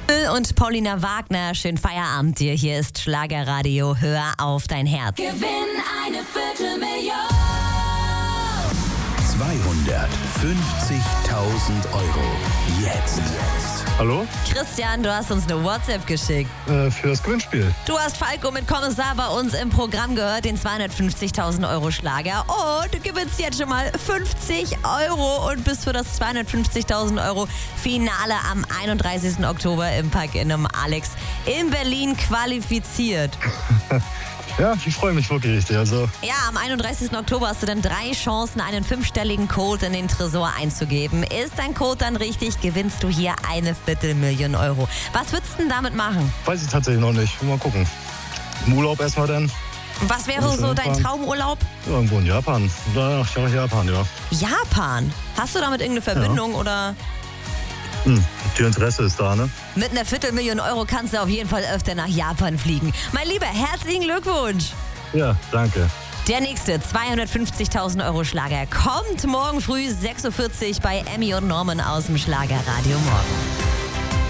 Und Paulina Wagner, schönen Feierabend dir. Hier ist Schlagerradio, hör auf dein Herz. Gewinn eine Viertelmillion. 250.000 Euro. Jetzt. Hallo? Christian, du hast uns eine WhatsApp geschickt. Für das Gewinnspiel. Du hast Falco mit Kommissar bei uns im Programm gehört, den 250.000 Euro Schlager. Und du gewinnst jetzt schon mal 50 Euro und bist für das 250.000 Euro Finale am 31. Oktober im Park Inn Alex in Berlin qualifiziert. Ja, ich freue mich wirklich richtig. Also, Ja, am 31. Oktober hast du dann 3 Chancen, einen 5-stelligen Code in den Tresor einzugeben. Ist dein Code dann richtig, gewinnst du hier eine Viertelmillion Euro. Was würdest du denn damit machen? weiß ich tatsächlich noch nicht. Mal gucken. Im Urlaub erstmal dann. Was wäre so dein Traumurlaub? Irgendwo in Japan. Oder nach Japan, ja. Japan? Hast du damit irgendeine Verbindung oder? Die Interesse ist da, ne? Mit einer Viertelmillion Euro kannst du auf jeden Fall öfter nach Japan fliegen. Mein Lieber, herzlichen Glückwunsch! Ja, danke. Der nächste 250.000 Euro Schlager kommt morgen früh 6.40 Uhr bei Emmy und Norman aus dem Schlagerradio Morgen.